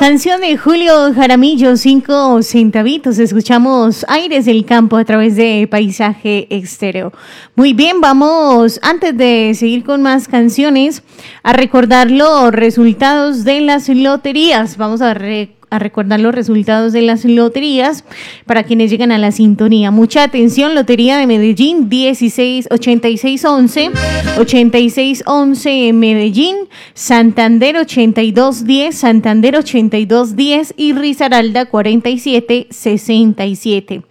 Canción de Julio Jaramillo, 5 centavitos. Escuchamos Aires del Campo a través de Paisaje Estéreo. Muy bien, vamos, antes de seguir con más canciones, a recordar los resultados de las loterías. Vamos a recordar los resultados de las loterías para quienes llegan a la sintonía. Mucha atención, Lotería de Medellín, 8611 Medellín, Santander 8210, Santander 8210 y Risaralda 4767.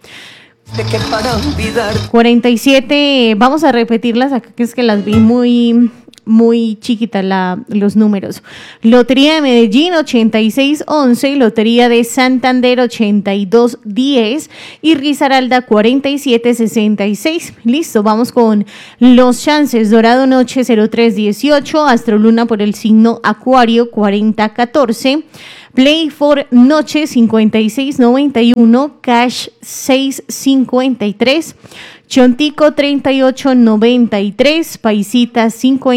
47, vamos a repetirlas acá, que es que las vi muy chiquitas los números. Lotería de Medellín 8611, Lotería de Santander 8210 y Risaralda 4766. Listo, vamos con los chances. Dorado Noche 0318, Astroluna por el signo Acuario 4014, Play for Noche 5691, Cash 653, Chontico 3893, Paisita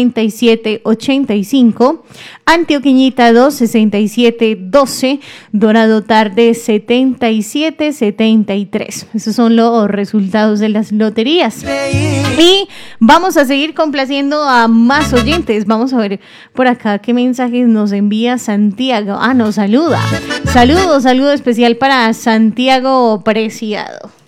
5785, Antioqueñita 26712, Dorado Tarde 7773. Esos son los resultados de las loterías. Y vamos a seguir complaciendo a más oyentes. Vamos a ver por acá qué mensajes nos envía Santiago. Nos saluda. Saludo especial para Santiago Preciado.